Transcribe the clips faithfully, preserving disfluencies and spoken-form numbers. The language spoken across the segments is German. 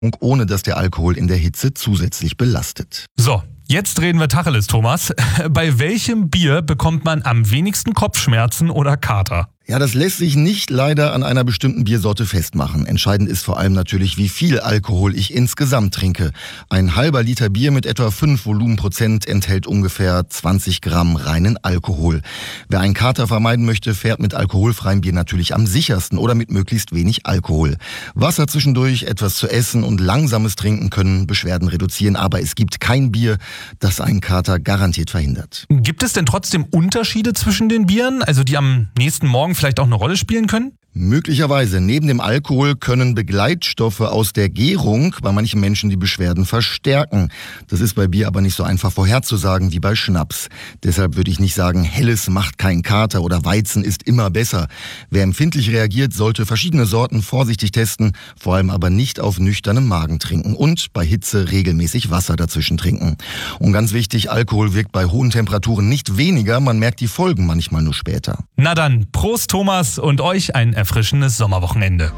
ohne dass der Alkohol in der Hitze zusätzlich belastet. So, jetzt reden wir Tacheles, Thomas. Bei welchem Bier bekommt man am wenigsten Kopfschmerzen oder Kater? Ja, das lässt sich nicht leider an einer bestimmten Biersorte festmachen. Entscheidend ist vor allem natürlich, wie viel Alkohol ich insgesamt trinke. Ein halber Liter Bier mit etwa fünf Volumenprozent enthält ungefähr zwanzig Gramm reinen Alkohol. Wer einen Kater vermeiden möchte, fährt mit alkoholfreiem Bier natürlich am sichersten oder mit möglichst wenig Alkohol. Wasser zwischendurch, etwas zu essen und langsames Trinken können Beschwerden reduzieren, aber es gibt kein Bier, das einen Kater garantiert verhindert. Gibt es denn trotzdem Unterschiede zwischen den Bieren, also die am nächsten Morgen vielleicht auch eine Rolle spielen können? Möglicherweise. Neben dem Alkohol können Begleitstoffe aus der Gärung bei manchen Menschen die Beschwerden verstärken. Das ist bei Bier aber nicht so einfach vorherzusagen wie bei Schnaps. Deshalb würde ich nicht sagen, Helles macht keinen Kater oder Weizen ist immer besser. Wer empfindlich reagiert, sollte verschiedene Sorten vorsichtig testen, vor allem aber nicht auf nüchternem Magen trinken und bei Hitze regelmäßig Wasser dazwischen trinken. Und ganz wichtig, Alkohol wirkt bei hohen Temperaturen nicht weniger, man merkt die Folgen manchmal nur später. Na dann, Prost Thomas und euch ein erfrischendes Sommerwochenende.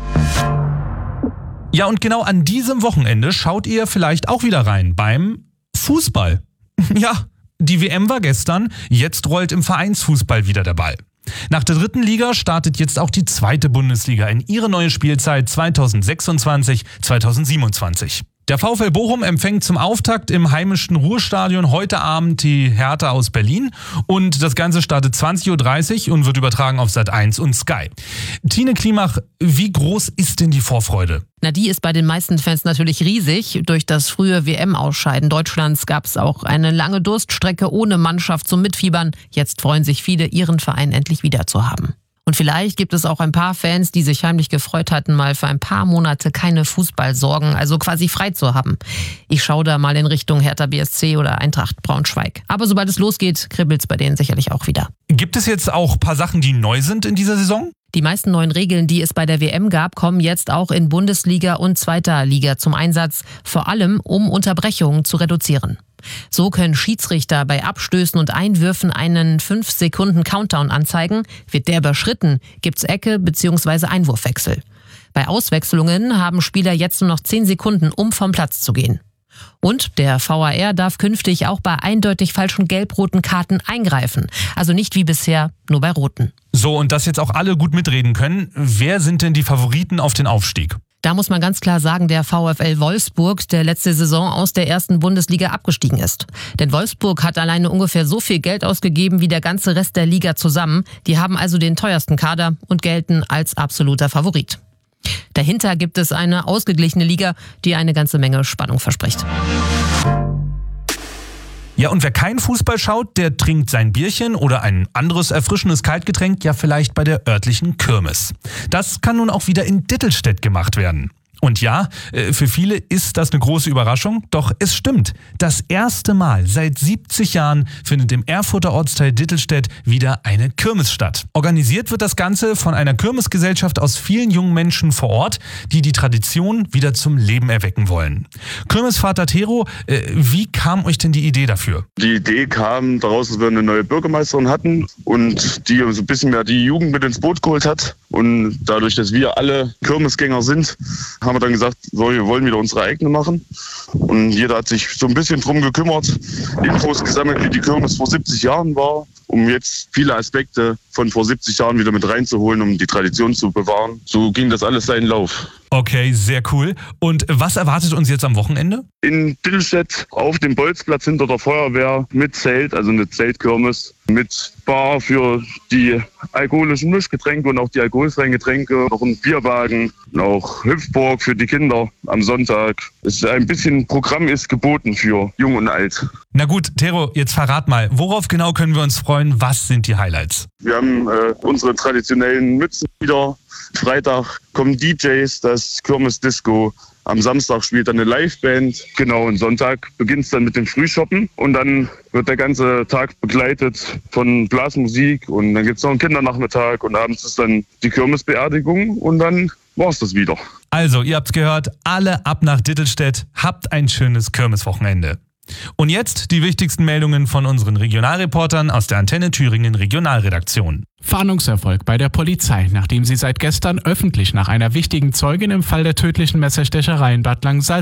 Ja, und genau an diesem Wochenende schaut ihr vielleicht auch wieder rein beim Fußball. Ja, die W M war gestern, jetzt rollt im Vereinsfußball wieder der Ball. Nach der dritten Liga startet jetzt auch die zweite Bundesliga in ihre neue Spielzeit zweitausendsechsundzwanzig zweitausendsiebenundzwanzig. Der VfL Bochum empfängt zum Auftakt im heimischen Ruhrstadion heute Abend die Hertha aus Berlin und das Ganze startet zwanzig Uhr dreißig und wird übertragen auf Sat eins und Sky. Tine Klimach, wie groß ist denn die Vorfreude? Na, die ist bei den meisten Fans natürlich riesig. Durch das frühe W M-Ausscheiden Deutschlands gab es auch eine lange Durststrecke ohne Mannschaft zum Mitfiebern. Jetzt freuen sich viele, ihren Verein endlich wieder zu haben. Und vielleicht gibt es auch ein paar Fans, die sich heimlich gefreut hatten, mal für ein paar Monate keine Fußballsorgen, also quasi frei zu haben. Ich schaue da mal in Richtung Hertha B S C oder Eintracht Braunschweig. Aber sobald es losgeht, kribbelt's bei denen sicherlich auch wieder. Gibt es jetzt auch ein paar Sachen, die neu sind in dieser Saison? Die meisten neuen Regeln, die es bei der W M gab, kommen jetzt auch in Bundesliga und zweiter Liga zum Einsatz, vor allem um Unterbrechungen zu reduzieren. So können Schiedsrichter bei Abstößen und Einwürfen einen fünf Sekunden Countdown anzeigen. Wird der überschritten, gibt's Ecke bzw. Einwurfwechsel. Bei Auswechslungen haben Spieler jetzt nur noch zehn Sekunden, um vom Platz zu gehen. Und der V A R darf künftig auch bei eindeutig falschen gelb-roten Karten eingreifen. Also nicht wie bisher, nur bei roten. So, und dass jetzt auch alle gut mitreden können. Wer sind denn die Favoriten auf den Aufstieg? Da muss man ganz klar sagen, der VfL Wolfsburg, der letzte Saison aus der ersten Bundesliga abgestiegen ist. Denn Wolfsburg hat alleine ungefähr so viel Geld ausgegeben wie der ganze Rest der Liga zusammen. Die haben also den teuersten Kader und gelten als absoluter Favorit. Dahinter gibt es eine ausgeglichene Liga, die eine ganze Menge Spannung verspricht. Ja, und wer keinen Fußball schaut, der trinkt sein Bierchen oder ein anderes erfrischendes Kaltgetränk ja vielleicht bei der örtlichen Kirmes. Das kann nun auch wieder in Dittelstedt gemacht werden. Und ja, für viele ist das eine große Überraschung, doch es stimmt. Das erste Mal seit siebzig Jahren findet im Erfurter Ortsteil Dittelstedt wieder eine Kirmes statt. Organisiert wird das Ganze von einer Kirmesgesellschaft aus vielen jungen Menschen vor Ort, die die Tradition wieder zum Leben erwecken wollen. Kirmesvater Tero, wie kam euch denn die Idee dafür? Die Idee kam daraus, dass wir eine neue Bürgermeisterin hatten und die so ein bisschen mehr die Jugend mit ins Boot geholt hat. Und dadurch, dass wir alle Kirmesgänger sind, haben wir dann gesagt, so, wir wollen wieder unsere eigene machen. Und jeder hat sich so ein bisschen drum gekümmert, Infos gesammelt, wie die Kirmes vor siebzig Jahren war, um jetzt viele Aspekte von vor siebzig Jahren wieder mit reinzuholen, um die Tradition zu bewahren. So ging das alles seinen Lauf. Okay, sehr cool. Und was erwartet uns jetzt am Wochenende? In Dittelstedt auf dem Bolzplatz hinter der Feuerwehr mit Zelt, also eine Zeltkirmes, mit Bar für die alkoholischen Mischgetränke und auch die alkoholfreien Getränke, noch ein Bierwagen, noch Hüpfburg für die Kinder am Sonntag. Es ein bisschen Programm ist geboten für Jung und Alt. Na gut, Tero, jetzt verrat mal, worauf genau können wir uns freuen? Was sind die Highlights? Wir haben äh, unsere traditionellen Mützen wieder. Freitag kommen D Js, das Kirmes Disco. Am Samstag spielt dann eine Liveband. Genau, und Sonntag beginnt es dann mit dem Frühshoppen. Und dann wird der ganze Tag begleitet von Blasmusik. Und dann gibt es noch einen Kindernachmittag. Und abends ist dann die Kirmesbeerdigung. Und dann war es das wieder. Also, ihr habt's gehört, alle ab nach Dittelstedt. Habt ein schönes Kirmeswochenende. Und jetzt die wichtigsten Meldungen von unseren Regionalreportern aus der Antenne Thüringen Regionalredaktion. Fahndungserfolg bei der Polizei, nachdem sie seit gestern öffentlich nach einer wichtigen Zeugin im Fall der tödlichen Messerstecherei in Bad Langensalza